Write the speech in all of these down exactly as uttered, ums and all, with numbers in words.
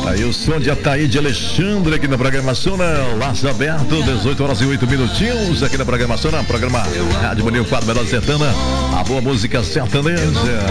Aí o som de Ataíde Alexandre aqui na programação, né? Laço aberto, dezoito horas e oito minutinhos aqui na programação, né? Programa Rádio Mania, o quadro Melhor Sertana, a boa música sertaneja.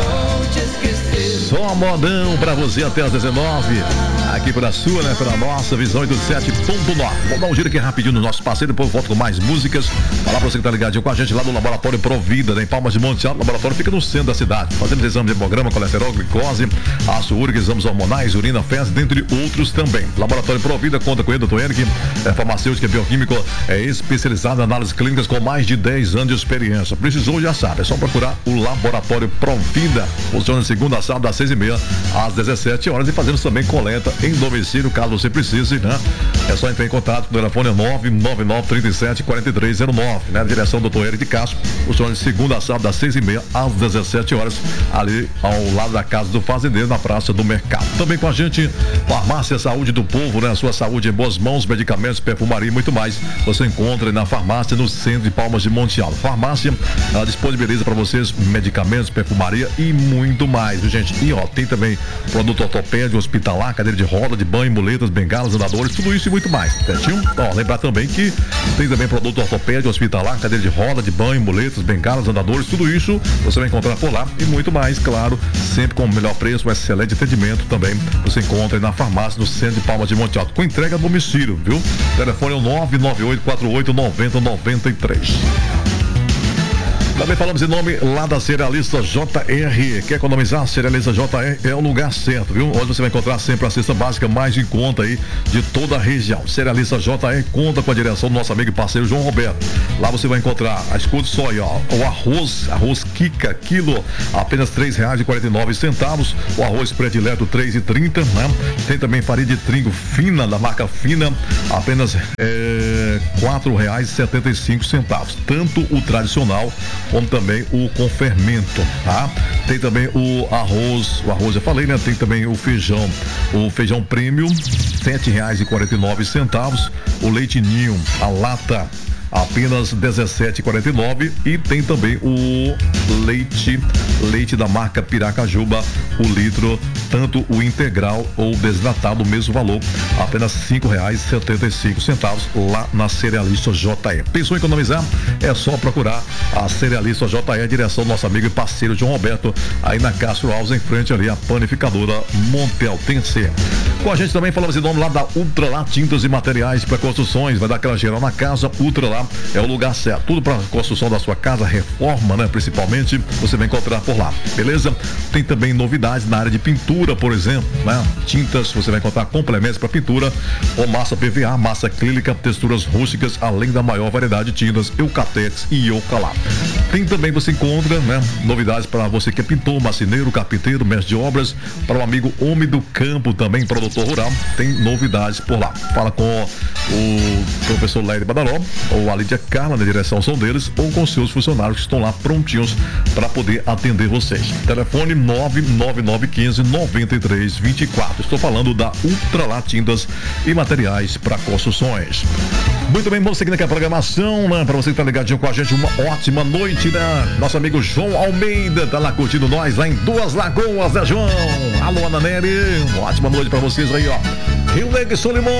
Só modão pra você até as dezenove, aqui pela sua, né? Pela nossa Visão oitenta e sete ponto nove. Vamos dar um giro aqui rapidinho no nosso parceiro, depois eu volto com mais músicas. Falar pra você que tá ligadinho com a gente lá no Laboratório Provida, né? Em Palmas de Monte Alto. O laboratório fica no centro da cidade. Fazemos exames de hemograma, colesterol, glicose, ácido úrico, exames hormonais, urina, fezes, dentre outros também. Laboratório Provida conta com ele, doutor Eric, é farmacêutico, é bioquímico, é especializado em análises clínicas com mais de dez anos de experiência. Precisou, já sabe, é só procurar o Laboratório Provida. Funciona de segunda a sábado, às seis e meia, às dezessete horas, e fazemos também coleta em domicílio, caso você precise, né? É só entrar em contato com o telefone nove nove nove, trinta e sete, quarenta e três zero nove, né? Direção do doutor Eric de Castro. Funciona de segunda a sábado, às seis e meia, às dezessete horas, ali ao lado da Casa do Fazendeiro, na Praça do Mercado. Também com a gente, Farmácia Saúde do Povo, né? A sua saúde em boas mãos, medicamentos, perfumaria e muito mais. Você encontra na farmácia, no centro de Palmas de Monte Alto. Farmácia, ela disponibiliza para vocês medicamentos, perfumaria e muito mais, viu, gente? E ó, tem também produto ortopédico, hospitalar, cadeira de roda, de banho, muletas, bengalas, andadores, tudo isso e muito mais, certinho? Ó, lembrar também que tem também produto ortopédico, hospitalar, cadeira de roda, de banho, muletas, bengalas, andadores, tudo isso você vai encontrar por lá e muito mais, claro, sempre com o melhor preço, um excelente atendimento também. Você encontra aí na farmácia, no centro de Palmas de Monte Alto, com entrega a domicílio, viu? O telefone é o nove nove oito quatro oito nove zero nove três. Também falamos em nome lá da Cerealista J R. Quer economizar? Cerealista J R é o lugar certo, viu? Hoje você vai encontrar sempre a cesta básica mais em conta aí de toda a região. Cerealista J R conta com a direção do nosso amigo e parceiro João Roberto. Lá você vai encontrar, escute só aí, ó, o arroz, arroz Kika, quilo, apenas três reais e quarenta e nove centavos. O arroz predileto, três e trinta, né? Tem também farinha de trigo fina, da marca Fina, apenas é, quatro reais e setenta e cinco centavos. Tanto o tradicional como também o com fermento, tá? Tem também o arroz, o arroz eu falei, né? Tem também o feijão, o feijão premium, sete reais e quarenta e nove centavos. O leite ninho, a lata, apenas dezessete reais e quarenta e nove centavos, e tem também o leite, leite da marca Piracajuba, o litro, tanto o integral ou desidratado, o mesmo valor, apenas cinco reais e setenta e cinco centavos lá na Cerealista J E. Pensou em economizar? É só procurar a Cerealista J E, a direção do nosso amigo e parceiro João Roberto, aí na Castro Alves, em frente ali a panificadora Monteltense. Com a gente também falamos em nome lá da Ultra Lá Tintas e Materiais para Construções, vai dar aquela geral na casa. Ultra Lá é o lugar certo, tudo para construção da sua casa, reforma, né? Principalmente, você vai encontrar por lá, beleza? Tem também novidades na área de pintura, por exemplo, né? Tintas, você vai encontrar complementos para pintura, ou massa P V A, massa acrílica, texturas rústicas, além da maior variedade de tintas, Eucatex e Eucalá. Tem também, você encontra, né? Novidades para você que é pintor, marceneiro, carpinteiro, mestre de obras, para o amigo homem do campo também, produtor rural, tem novidades por lá. Fala com o professor Léo Badaró, ou a Lídia Carla, na direção são deles, ou com seus funcionários que estão lá prontinhos para poder atender vocês. Telefone nove nove nove um cinco, nove três dois quatro. Estou falando da Ultra Lá Tintas e Materiais para Construções. Muito bem, vamos seguindo aqui a programação, né? Para você que tá ligadinho com a gente, uma ótima noite, né? Nosso amigo João Almeida tá lá curtindo nós, lá em Duas Lagoas, né, João? Alô, Ana Nery, uma ótima noite para vocês aí, ó. Rio Negro e Solimões.